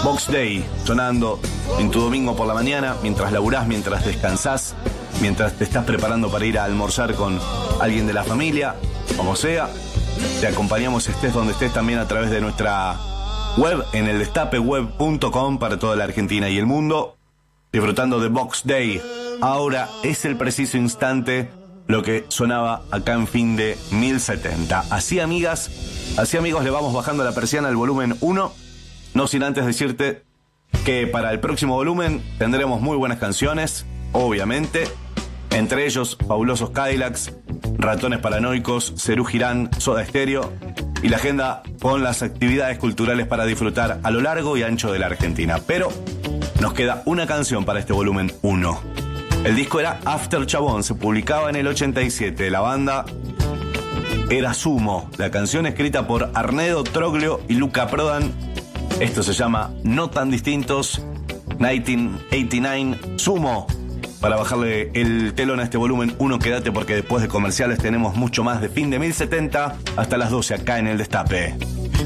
Box Day sonando en tu domingo por la mañana, mientras laburás, mientras descansás, mientras te estás preparando para ir a almorzar con alguien de la familia, como sea. Te acompañamos estés donde estés, también a través de nuestra web en eldestapeweb.com para toda la Argentina y el mundo, disfrutando de Box Day. Ahora es el preciso instante lo que sonaba acá en fin de 1070. Así, amigas, así, amigos, le vamos bajando la persiana al volumen 1, no sin antes decirte que para el próximo volumen tendremos muy buenas canciones, obviamente, entre ellos Fabulosos Cadillacs, Ratones Paranoicos, Serú Girán, Soda Stereo y la agenda con las actividades culturales para disfrutar a lo largo y ancho de la Argentina. Pero nos queda una canción para este volumen 1. El disco era After Chabón, se publicaba en el 87. La banda era Sumo. La canción escrita por Arnedo Troglio y Luca Prodan. Esto se llama No Tan Distintos, 1989, Sumo. Para bajarle el telón a este volumen 1, quédate porque después de comerciales tenemos mucho más de fin de 1070 hasta las 12 acá en El Destape.